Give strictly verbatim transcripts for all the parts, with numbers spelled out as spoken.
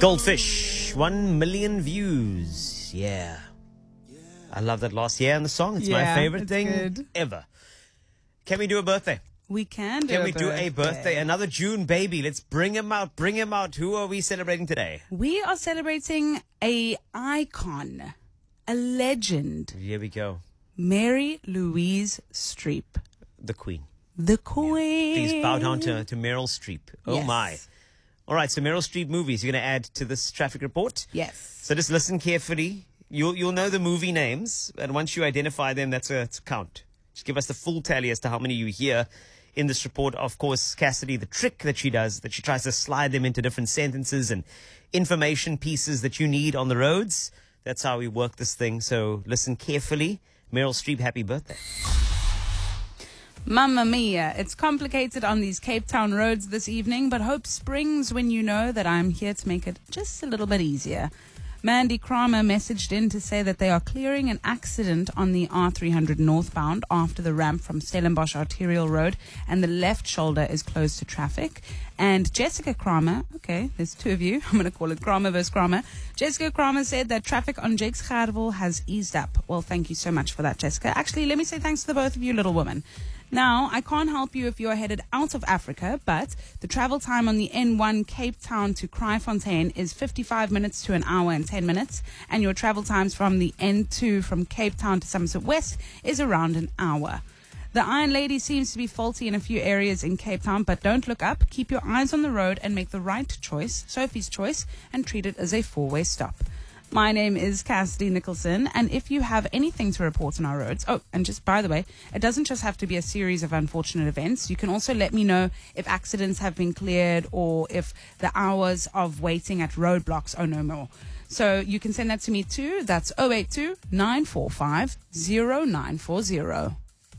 Goldfish, one million views. Yeah. I love that last year in the song. It's Yeah, my favorite it's thing good. ever. Can we do a birthday? We can do Can a we do a birthday? Another June baby. Let's bring him out. Bring him out. Who are we celebrating today? We are celebrating a icon, a legend, Here we go. Mary Louise Streep, The Queen. the Queen. Please bow down to, to Meryl Streep. Oh, Yes. my. All right, so Meryl Streep movies you're going to add to this traffic report. Yes. So just listen carefully. You'll you'll know the movie names, and once you identify them, that's a, that's a count. Just give us the full tally as to how many you hear in this report. Of course, Cassidy, the trick that she does, that she tries to slide them into different sentences and information pieces that you need on the roads. That's how we work this thing. So listen carefully. Meryl Streep, happy birthday. Mamma mia, it's complicated on these Cape Town roads this evening, but hope springs when you know that I'm here to make it just a little bit easier. Mandy Kramer messaged in to say that they are clearing an accident on the R three hundred northbound after the ramp from Stellenbosch Arterial Road, and the left shoulder is closed to traffic. And Jessica Kramer, okay, there's two of you, I'm going to call it Kramer versus Kramer. Jessica Kramer said that traffic on Jakes Gerwel has eased up. Well, thank you so much for that, Jessica. Actually, let me say thanks to the both of you, little women. Now, I can't help you if you're headed out of Africa, but the travel time on the N one Cape Town to Kraaifontein is fifty-five minutes to an hour and ten minutes, and your travel times from the N two from Cape Town to Somerset West is around an hour. The Iron Lady seems to be faulty in a few areas in Cape Town, but don't look up. Keep your eyes on the road and make the right choice, Sophie's choice, and treat it as a four-way stop. My name is Cassidy Nicholson, and if you have anything to report on our roads, oh, and just by the way, it doesn't just have to be a series of unfortunate events. You can also let me know if accidents have been cleared or if the hours of waiting at roadblocks are no more. So you can send that to me too. That's zero eight two, nine four five, zero nine four zero.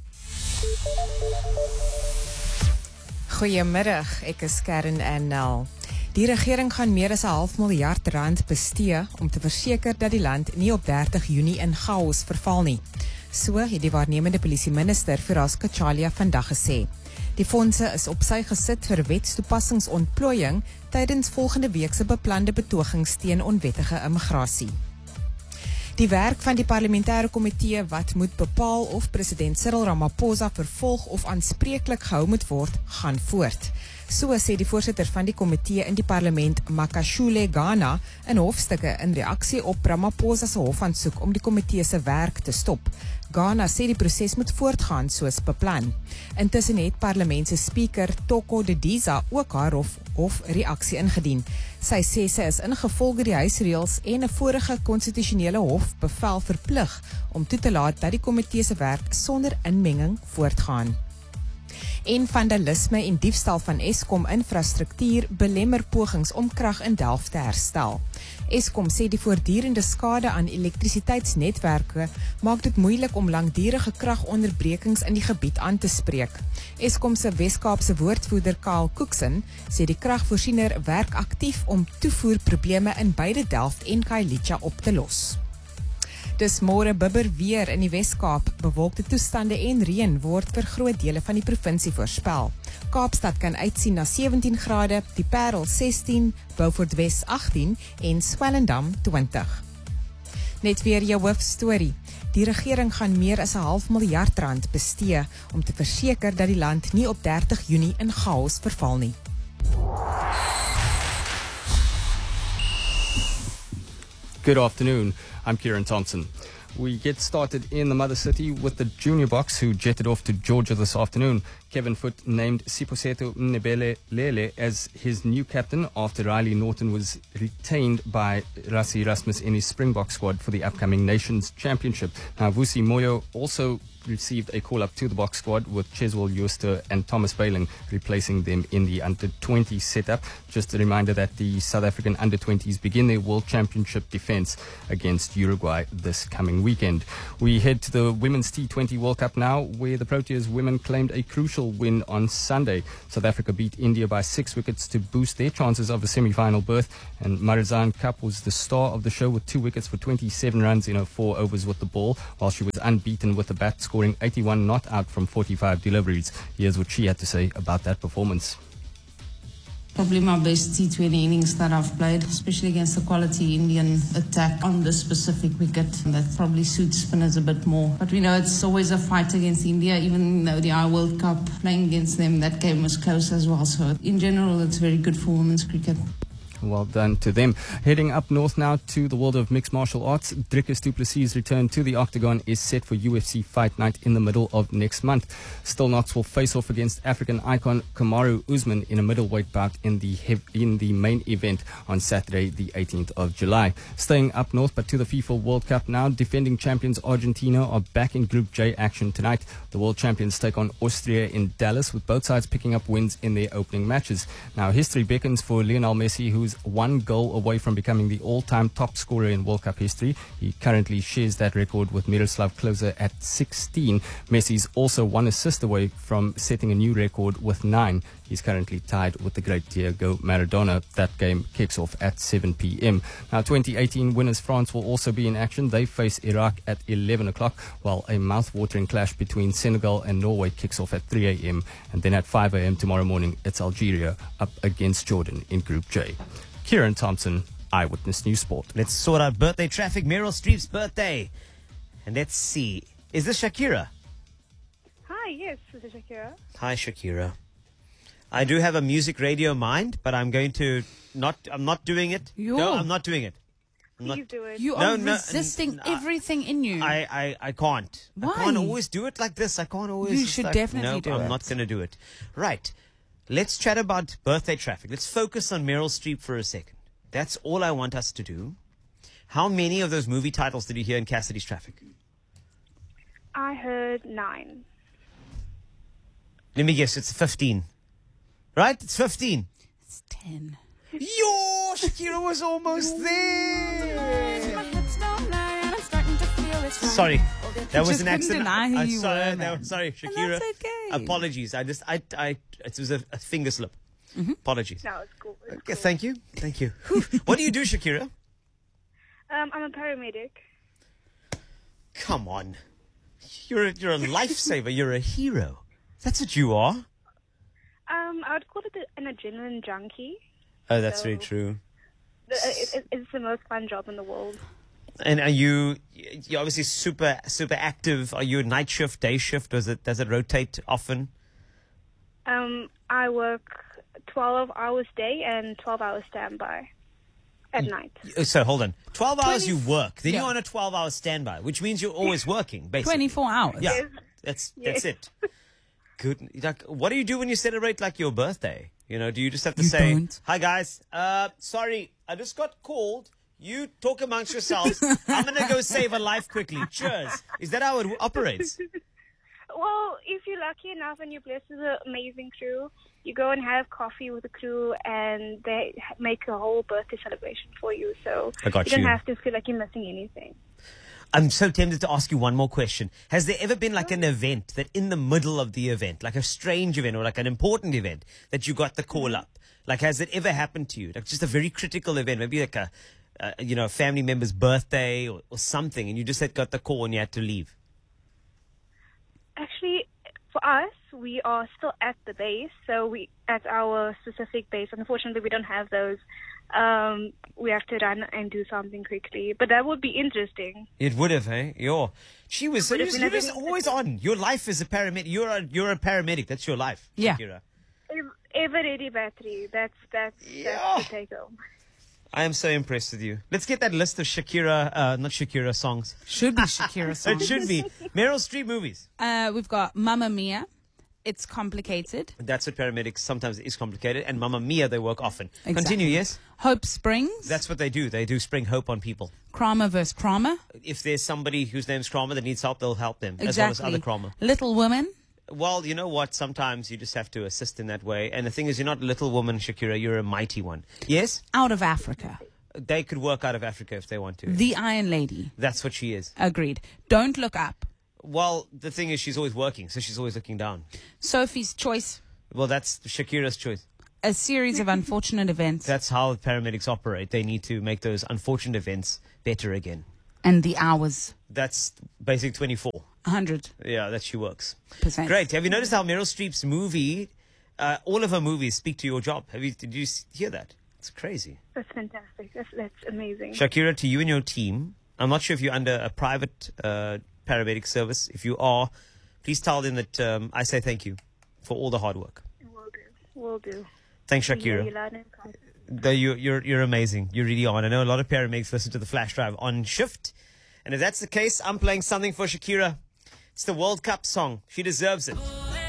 Goeiemiddag, ek is Karen en Nel. Die regering gaan meer as 'n half miljard rand bestee om te verseker dat die land nie op dertig Junie in chaos verval nie. So het die waarnemende polisieminister Firas Kachalia vandag gesê. Die fondse is op sy gesit vir wetstoepassingsontplooiing tydens volgende week se beplande betogings teen onwettige immigrasie. Die werk van die parlementêre komitee wat moet bepaal of president Cyril Ramaphosa vervolg of aanspreeklik gehou moet word, gaan voort. So sê die voorsitter van die komitee in die parlement, Makashule Ghana, in hofstukke in reaksie op Ramaphosa se hofaansoek om die komitee se werk te stop. Ghana sê die proses moet voortgaan soos beplan. Intussen het parlement se speaker Toko Didiza ook haar hof, hof reaksie ingedien. Sy sê sy is ingevolge die huisreëls en 'n vorige konstitusionele hof bevel verplig om toe te laat dat die komitee se werk sonder inmenging voortgaan. En vandalisme en diefstal van Eskom infrastruktuur belemmer pogings om krag in Delft te herstel. Eskom sê die voortdurende skade aan elektrisiteitsnetwerke maak dit moeilik om langdurige kragonderbrekings in die gebied aan te spreek. Eskom se Wes-Kaapse woordvoerder Karl Cookson sê die kragvoorsiener werk aktief om toevoerprobleme in beide Delft en Khayelitsha op te los. Dis môre bibber weer in die Wes-Kaap. Bewolkte toestande en reën word vir groot dele van die provinsie voorspel. Kaapstad kan uitsien na sewentien grade, die Parel sestien, Beaufort Wes agtien en Swellendam twintig. Net weer jou hoofstorie. Die regering gaan meer as 'n half miljard rand bestee om te verseker dat die land nie op dertig Junie in chaos verval nie. Good afternoon, I'm Kieran Thompson. We get started in the mother city with the junior Boks who jetted off to Georgia this afternoon. Kevin Foote named Siposeto Ndebele Lele as his new captain after Riley Norton was retained by Rassie Erasmus in his Springbok squad for the upcoming Nations Championship. Now, Vusi Moyo also received a call-up to the Boks squad with Cheswell Jooster and Thomas Bayling replacing them in the under twenty setup. Just a reminder that the South African under twenties begin their World Championship defence against Uruguay this coming weekend. We head to the Women's T twenty World Cup now, where the Proteas women claimed a crucial win on Sunday. South Africa beat India by six wickets to boost their chances of a semi-final berth, and Marizanne Kapp was the star of the show with two wickets for twenty-seven runs in her four overs with the ball, while she was unbeaten with the bat, scoring eighty-one not out from forty-five deliveries. Here's what she had to say about that performance. Probably my best T twenty innings that I've played, especially against the quality Indian attack on this specific wicket. That probably suits spinners a bit more. But we know it's always a fight against India, even though the I World Cup, playing against them, that game was close as well. So in general, it's very good for women's cricket. Well done to them. Heading up north now to the world of mixed martial arts. Dricus du Plessis' return to the octagon is set for U F C Fight Night in the middle of next month. Still Knox will face off against African icon Kamaru Usman in a middleweight bout in the hev- in the main event on Saturday, the eighteenth of July. Staying up north, but to the FIFA World Cup now. Defending champions Argentina are back in Group J action tonight. The world champions take on Austria in Dallas, with both sides picking up wins in their opening matches. Now, history beckons for Lionel Messi, who's one goal away from becoming the all-time top scorer in World Cup history. He currently shares that record with Miroslav Klose at sixteen. Messi's also one assist away from setting a new record with nine. He's currently tied with the great Diego Maradona. That game kicks off at seven p.m. Now, twenty eighteen winners France will also be in action. They face Iraq at eleven o'clock, while a mouth-watering clash between Senegal and Norway kicks off at three a.m. And then at five a.m. tomorrow morning, it's Algeria up against Jordan in Group J. Kieran Thompson, Eyewitness News Sport. Let's sort out birthday traffic. Meryl Streep's birthday. And let's see. Is this Shakira? Hi, yes, this is Shakira. Hi, Shakira. I do have a music radio mind, but I'm going to not, I'm not doing it. Yo. No, I'm not doing it. I'm Please not, do it. You No, are no, resisting n- everything in you. I, I, I can't. Why? I can't always do it like this. I can't always. You just should like, definitely no, do I'm it. not going to do it. Right. Let's chat about birthday traffic. Let's focus on Meryl Streep for a second. That's all I want us to do. How many of those movie titles did you hear in Cassidy's traffic? I heard nine. Let me guess. It's fifteen. Right? It's fifteen. It's ten. Yo, Shakira was almost there. Sorry, that was just an couldn't accident. deny who I'm you sorry, were, no, man. sorry, Shakira. that's okay. Apologies. I just, I, I, it was a, a finger slip. Apologies. No, it's cool. It's Okay, cool. thank you, thank you. Whew. What do you do, Shakira? Um, I'm a paramedic. Come on, you're a, you're a lifesaver. You're a hero. That's what you are. Um, I would call it a- an adrenaline junkie. Oh, that's very So- true. The- It, it, it's the most fun job in the world. And are you? You're obviously super, super active. Are you a night shift, day shift? Does it, does it rotate often? Um, I work twelve hours day and twelve hours standby at night. So hold on. twelve hours you work. Then yeah. you're on a twelve hour standby, which means you're always working, basically. twenty-four hours. Yeah. Yes. That's Yes. that's it. Good. Like, what do you do when you celebrate like your birthday? You know, do you just have to You say, don't. "Hi guys, uh, sorry, I just got called. You talk amongst yourselves. I'm gonna go save a life quickly. Cheers." Is that how it operates? Well, if you're lucky enough and you're blessed with an amazing crew, you go and have coffee with the crew and they ha- make a whole birthday celebration for you. So I got you don't you. have to feel like you're missing anything. I'm so tempted to ask you one more question. Has there ever been like an event that in the middle of the event, like a strange event or like an important event, that you got the call up? Like, has it ever happened to you? Like just a very critical event, maybe like a, uh, you know, a family member's birthday or, or something, and you just had got the call and you had to leave? Actually, for us, we are still at the base. So we at our specific base. Unfortunately, we don't have those. Um, we have to run and do something quickly. But that would be interesting. It would have, hey? Yo, she was. would You're have just, been you're a just very always on. Your life is a paramedic. You're a you're a paramedic. That's your life, Yeah. Shakira. Ev- Ever ready battery. That's that's Yeah. that's the take home. I am so impressed with you. Let's get that list of Shakira, uh, not Shakira songs. Should be Shakira It song. should be Meryl Streep movies. Uh, we've got Mamma Mia. It's complicated. That's what paramedics sometimes is complicated, and Mamma Mia they work often. Exactly. Continue, yes. Hope Springs. That's what they do. They do spring hope on people. Kramer versus Kramer. If there's somebody whose name's Kramer that needs help, they'll help them, Exactly. as well as other Kramer. Little Women. Well, you know what? Sometimes you just have to assist in that way. And the thing is, you're not a little woman, Shakira. You're a mighty one. Yes? Out of Africa. They could work out of Africa if they want to. The Iron Lady. That's what she is. Agreed. Don't Look Up. Well, the thing is, she's always working, so she's always looking down. Sophie's Choice. Well, that's Shakira's choice. A series of unfortunate events. That's how paramedics operate. They need to make those unfortunate events better again. And The Hours. That's basic twenty-four. one hundred Yeah, that she works. percent. Great. Have you noticed how Meryl Streep's movie uh, all of her movies speak to your job. Have you? Did you s- hear that? It's crazy. That's fantastic. That's that's amazing. Shakira, to you and your team, I'm not sure if you're under a private uh, paramedic service. If you are, please tell them that um, I say thank you for all the hard work. Will do. Will do. Thanks, We hear Shakira. you loud and clear. Though you, you're you're amazing. You really are. And I know a lot of paramedics listen to the Flash Drive on shift. And if that's the case, I'm playing something for Shakira. It's the World Cup song. She deserves it.